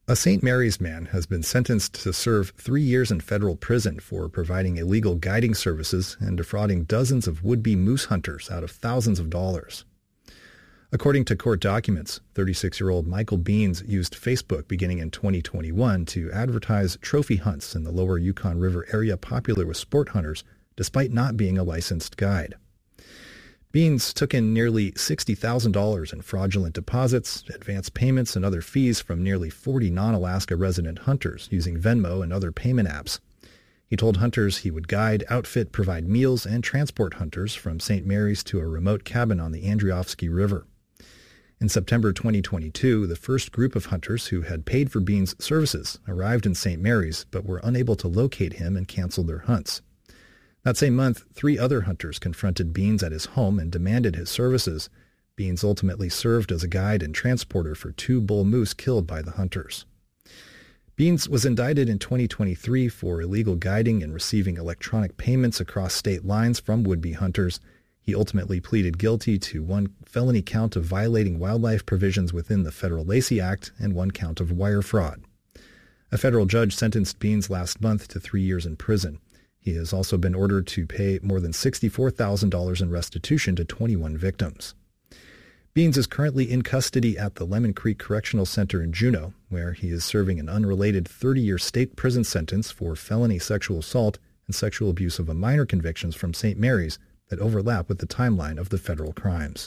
A St. Mary's man has been sentenced to serve 3 years in federal prison for providing illegal guiding services and defrauding dozens of would-be moose hunters out of thousands of dollars. According to court documents, 36-year-old Michael Beans used Facebook beginning in 2021 to advertise trophy hunts in the lower Yukon River area popular with sport hunters, despite not being a licensed guide. Beans took in nearly $60,000 in fraudulent deposits, advance payments, and other fees from nearly 40 non-Alaska resident hunters using Venmo and other payment apps. He told hunters he would guide, outfit, provide meals, and transport hunters from St. Mary's to a remote cabin on the Andriovsky River. In September 2022, the first group of hunters who had paid for Beans' services arrived in St. Mary's but were unable to locate him and canceled their hunts. That same month, 3 other hunters confronted Beans at his home and demanded his services. Beans ultimately served as a guide and transporter for 2 bull moose killed by the hunters. Beans was indicted in 2023 for illegal guiding and receiving electronic payments across state lines from would-be hunters. He ultimately pleaded guilty to 1 felony count of violating wildlife provisions within the Federal Lacey Act and 1 count of wire fraud. A federal judge sentenced Beans last month to 3 years in prison. He has also been ordered to pay more than $64,000 in restitution to 21 victims. Beans is currently in custody at the Lemon Creek Correctional Center in Juneau, where he is serving an unrelated 30-year state prison sentence for felony sexual assault and sexual abuse of a minor convictions from St. Mary's that overlap with the timeline of the federal crimes.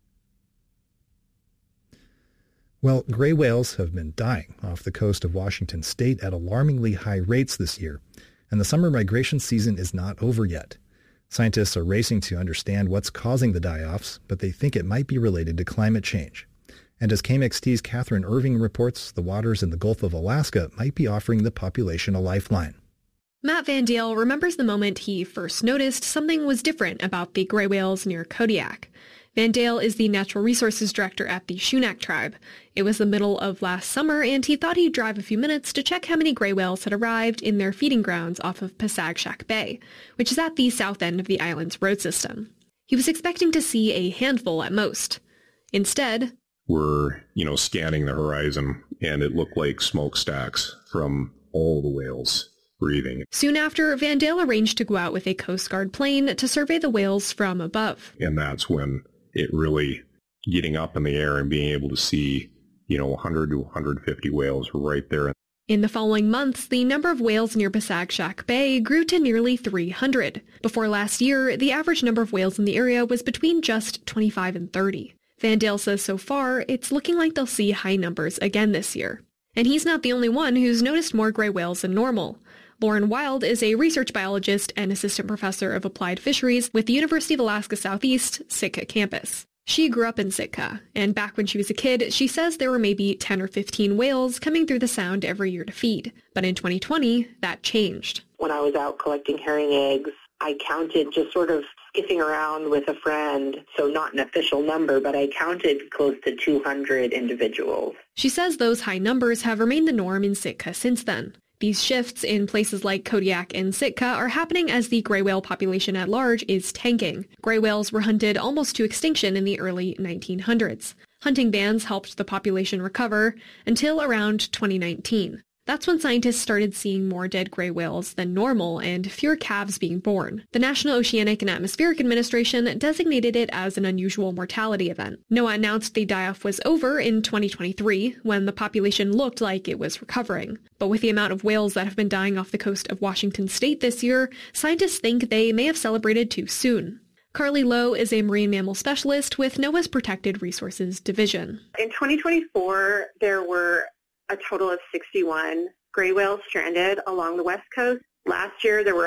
Well, gray whales have been dying off the coast of Washington state at alarmingly high rates this year, and the summer migration season is not over yet. Scientists are racing to understand what's causing the die-offs, but they think it might be related to climate change. And as KMXT's Catherine Irving reports, the waters in the Gulf of Alaska might be offering the population a lifeline. Matt Van Dale remembers the moment he first noticed something was different about the gray whales near Kodiak. Van Dale is the natural resources director at the Shunak tribe. It was the middle of last summer, and he thought he'd drive a few minutes to check how many gray whales had arrived in their feeding grounds off of Pasagshak Bay, which is at the south end of the island's road system. He was expecting to see a handful at most. Instead, we're, scanning the horizon, and it looked like smokestacks from all the whales breathing. Soon after, Van Dale arranged to go out with a Coast Guard plane to survey the whales from above. And that's when it really getting up in the air and being able to see, 100 to 150 whales right there. In the following months, the number of whales near Pasagshak Bay grew to nearly 300. Before last year, the average number of whales in the area was between just 25 and 30. Van Dale says so far, it's looking like they'll see high numbers again this year. And he's not the only one who's noticed more gray whales than normal. Lauren Wild is a research biologist and assistant professor of applied fisheries with the University of Alaska Southeast Sitka campus. She grew up in Sitka, and back when she was a kid, she says there were maybe 10 or 15 whales coming through the sound every year to feed. But in 2020, that changed. When I was out collecting herring eggs, I counted, just sort of skiffing around with a friend, so not an official number, but I counted close to 200 individuals. She says those high numbers have remained the norm in Sitka since then. These shifts in places like Kodiak and Sitka are happening as the gray whale population at large is tanking. Gray whales were hunted almost to extinction in the early 1900s. Hunting bans helped the population recover until around 2019. That's when scientists started seeing more dead gray whales than normal and fewer calves being born. The National Oceanic and Atmospheric Administration designated it as an unusual mortality event. NOAA announced the die-off was over in 2023, when the population looked like it was recovering. But with the amount of whales that have been dying off the coast of Washington state this year, scientists think they may have celebrated too soon. Carly Lowe is a marine mammal specialist with NOAA's Protected Resources Division. In 2024, there were a total of 61 gray whales stranded along the west coast. Last year, there were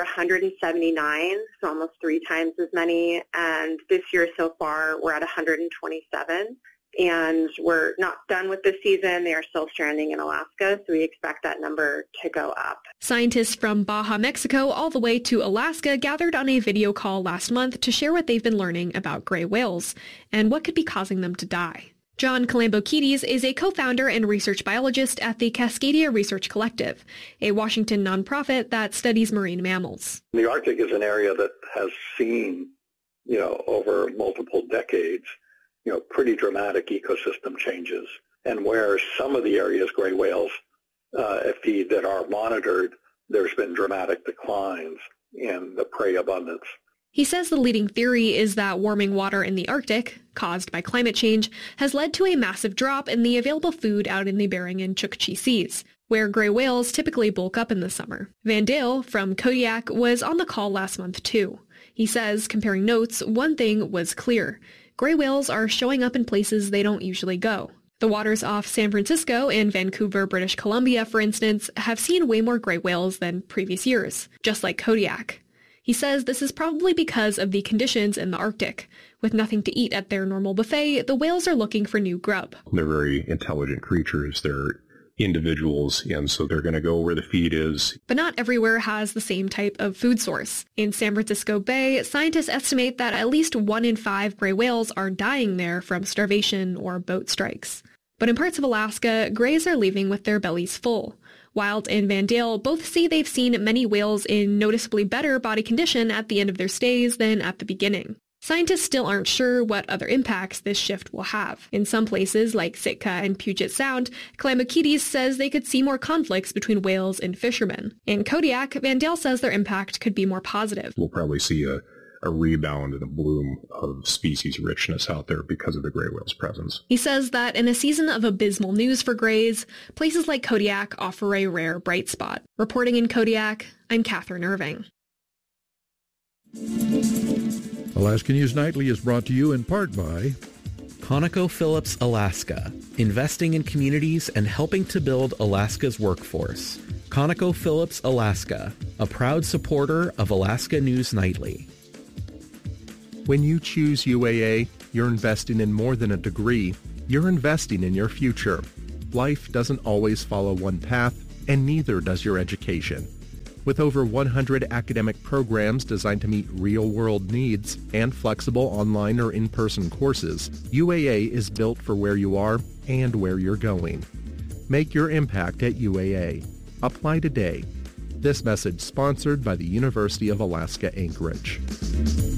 179, so almost 3 times as many. And this year so far, we're at 127. And we're not done with this season. They are still stranding in Alaska, so we expect that number to go up. Scientists from Baja, Mexico, all the way to Alaska gathered on a video call last month to share what they've been learning about gray whales and what could be causing them to die. John Calambo-Keatis is a co-founder and research biologist at the Cascadia Research Collective, a Washington nonprofit that studies marine mammals. The Arctic is an area that has seen, over multiple decades, pretty dramatic ecosystem changes. And where some of the area's gray whales feed that are monitored, there's been dramatic declines in the prey abundance. He says the leading theory is that warming water in the Arctic, caused by climate change, has led to a massive drop in the available food out in the Bering and Chukchi Seas, where gray whales typically bulk up in the summer. Van Dale from Kodiak was on the call last month too. He says, comparing notes, one thing was clear. Gray whales are showing up in places they don't usually go. The waters off San Francisco and Vancouver, British Columbia, for instance, have seen way more gray whales than previous years, just like Kodiak. He says this is probably because of the conditions in the Arctic. With nothing to eat at their normal buffet, the whales are looking for new grub. They're very intelligent creatures. They're individuals, and so they're going to go where the feed is. But not everywhere has the same type of food source. In San Francisco Bay, scientists estimate that at least 1 in 5 gray whales are dying there from starvation or boat strikes. But in parts of Alaska, grays are leaving with their bellies full. Wild and Van Dale both say they've seen many whales in noticeably better body condition at the end of their stays than at the beginning. Scientists still aren't sure what other impacts this shift will have. In some places, like Sitka and Puget Sound, Kalamokides says they could see more conflicts between whales and fishermen. In Kodiak, Van Dale says their impact could be more positive. We'll probably see a rebound and a bloom of species richness out there because of the gray whale's presence. He says that in a season of abysmal news for grays, places like Kodiak offer a rare bright spot. Reporting in Kodiak, I'm Catherine Irving. Alaska News Nightly is brought to you in part by ConocoPhillips Alaska, investing in communities and helping to build Alaska's workforce. ConocoPhillips Alaska, a proud supporter of Alaska News Nightly. When you choose UAA, you're investing in more than a degree. You're investing in your future. Life doesn't always follow one path, and neither does your education. With over 100 academic programs designed to meet real-world needs and flexible online or in-person courses, UAA is built for where you are and where you're going. Make your impact at UAA. Apply today. This message sponsored by the University of Alaska Anchorage.